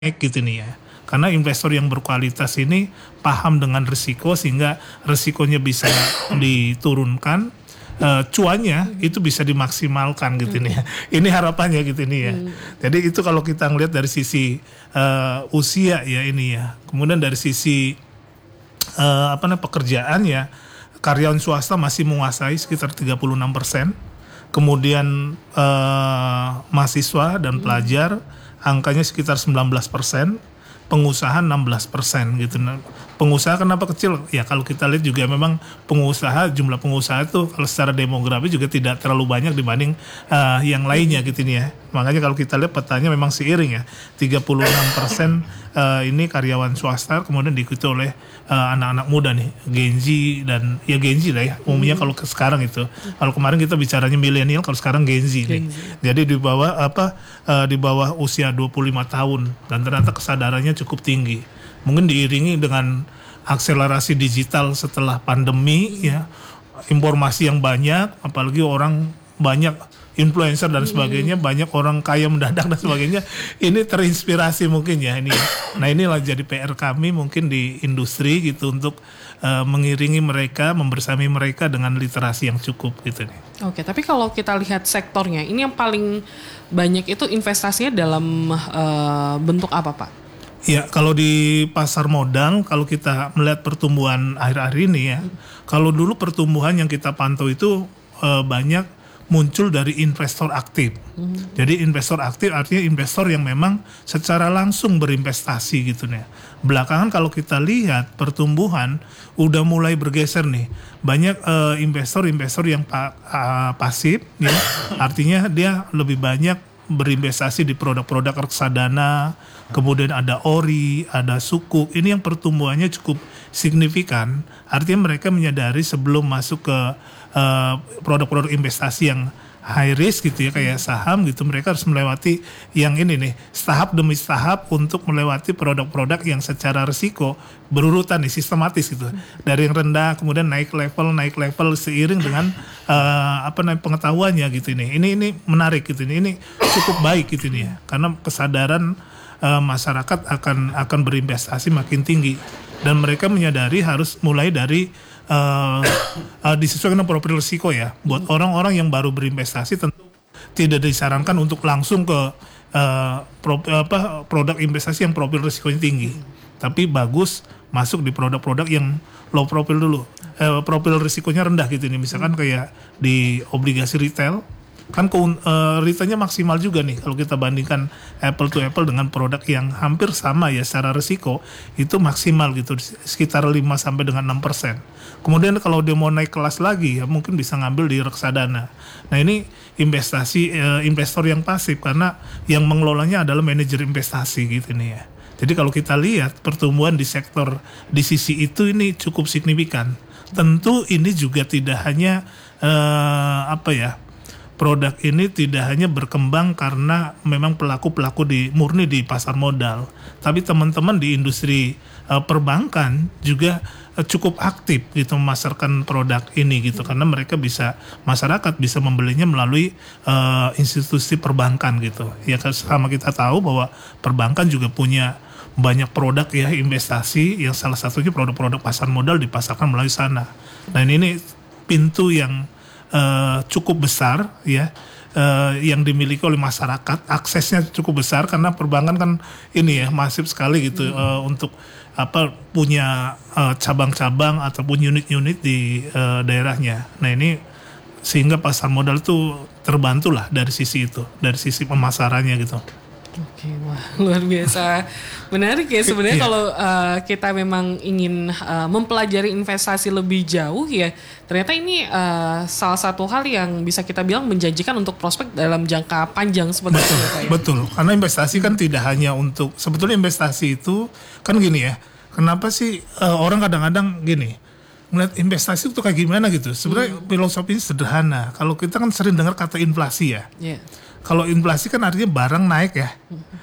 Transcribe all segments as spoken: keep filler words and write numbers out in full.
gitu nih ya. Karena investor yang berkualitas ini paham dengan risiko sehingga risikonya bisa diturunkan, uh, cuannya itu bisa dimaksimalkan gitu nih ya. Ini harapannya gitu nih ya. Jadi itu kalau kita ngelihat dari sisi uh, usia ya ini ya. Kemudian dari sisi uh, apa namanya pekerjaan ya, karyawan swasta masih menguasai sekitar tiga puluh enam persen. Kemudian uh, mahasiswa dan pelajar angkanya sekitar sembilan belas persen, pengusaha enam belas persen gitu. Nah, pengusaha kenapa kecil? Ya kalau kita lihat juga memang pengusaha, jumlah pengusaha itu kalau secara demografi juga tidak terlalu banyak dibanding uh, yang lainnya gitu nih ya. Makanya kalau kita lihat petanya memang seiring ya, tiga puluh enam persen uh, ini karyawan swasta, kemudian diikuti oleh uh, anak-anak muda nih, Gen Z dan ya Gen Z lah ya, umumnya kalau ke sekarang itu. Kalau kemarin kita bicaranya milenial, kalau sekarang Gen Z nih. Jadi di bawah apa uh, di bawah usia dua puluh lima tahun dan ternyata kesadarannya cukup tinggi. Mungkin diiringi dengan akselerasi digital setelah pandemi ya, informasi yang banyak, apalagi orang banyak influencer dan sebagainya, hmm. banyak orang kaya mendadak dan sebagainya. Ini terinspirasi mungkin ya ini. Nah inilah jadi P R kami mungkin di industri gitu untuk uh, mengiringi mereka, membersamai mereka dengan literasi yang cukup gitu nih. Oke, tapi kalau kita lihat sektornya, ini yang paling banyak itu investasinya dalam uh, bentuk apa Pak? Ya, kalau di pasar modal, kalau kita melihat pertumbuhan akhir-akhir ini ya, hmm. kalau dulu pertumbuhan yang kita pantau itu uh, banyak muncul dari investor aktif. Hmm. Jadi investor aktif artinya investor yang memang secara langsung berinvestasi gitu nih. Belakangan kalau kita lihat pertumbuhan udah mulai bergeser nih. Banyak uh, investor-investor yang pa, uh, pasif ya. Artinya dia lebih banyak berinvestasi di produk-produk reksadana, kemudian ada ori, ada sukuk. Ini yang pertumbuhannya cukup signifikan. Artinya mereka menyadari sebelum masuk ke uh, produk-produk investasi yang high risk gitu ya, kayak saham gitu, mereka harus melewati yang ini nih, tahap demi tahap untuk melewati produk-produk yang secara risiko berurutan nih, sistematis gitu. Dari yang rendah kemudian naik level, naik level seiring dengan uh, apa namanya pengetahuannya gitu nih. Ini ini menarik gitu nih. Ini cukup baik gitu nih ya. Karena kesadaran uh, masyarakat akan akan berinvestasi makin tinggi dan mereka menyadari harus mulai dari Uh, uh, disesuaikan dengan profil risiko ya. Buat orang-orang yang baru berinvestasi tentu tidak disarankan untuk langsung ke uh, pro, apa, produk investasi yang profil risikonya tinggi. Tapi bagus masuk di produk-produk yang low profil dulu. Uh, profil risikonya rendah gitu nih. Misalkan kayak di obligasi retail. Kan uh, returnnya maksimal juga nih kalau kita bandingkan apple to apple dengan produk yang hampir sama ya secara risiko, itu maksimal gitu sekitar lima sampai dengan enam persen. Kemudian kalau dia mau naik kelas lagi ya mungkin bisa ngambil di reksadana. Nah ini investasi uh, investor yang pasif karena yang mengelolanya adalah manajer investasi gitu nih ya. Jadi kalau kita lihat pertumbuhan di sektor di sisi itu ini cukup signifikan. Tentu ini juga tidak hanya uh, apa ya produk ini tidak hanya berkembang karena memang pelaku-pelaku di murni di pasar modal, tapi teman-teman di industri uh, perbankan juga uh, cukup aktif gitu memasarkan produk ini gitu, karena mereka bisa, masyarakat bisa membelinya melalui uh, institusi perbankan gitu. Ya sama kita tahu bahwa perbankan juga punya banyak produk ya investasi yang salah satunya produk-produk pasar modal dipasarkan melalui sana. Nah ini pintu yang Uh, cukup besar ya uh, yang dimiliki oleh masyarakat, aksesnya cukup besar karena perbankan kan ini ya masif sekali gitu hmm. uh, untuk apa punya uh, cabang-cabang ataupun unit-unit di uh, daerahnya. Nah ini sehingga pasar modal itu terbantulah dari sisi itu, dari sisi pemasarannya gitu. Oke, wah luar biasa menarik ya sebenarnya yeah. Kalau uh, kita memang ingin uh, mempelajari investasi lebih jauh ya, ternyata ini uh, salah satu hal yang bisa kita bilang menjanjikan untuk prospek dalam jangka panjang seperti betul, itu. Ya. Betul, karena investasi kan tidak hanya untuk, sebetulnya investasi itu kan gini ya, kenapa sih uh, orang kadang-kadang gini melihat investasi itu kayak gimana gitu. Sebenarnya hmm. filosofinya sederhana. Kalau kita kan sering dengar kata inflasi ya. Yeah. Kalau inflasi kan artinya barang naik ya,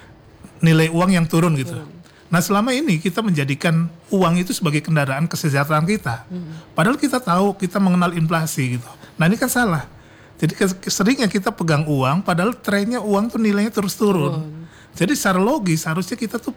nilai uang yang turun gitu. Nah selama ini kita menjadikan uang itu sebagai kendaraan kesejahteraan kita. Padahal kita tahu, kita mengenal inflasi gitu. Nah ini kan salah. Jadi seringnya kita pegang uang, padahal trennya uang tuh nilainya terus turun. Jadi secara logis harusnya kita tuh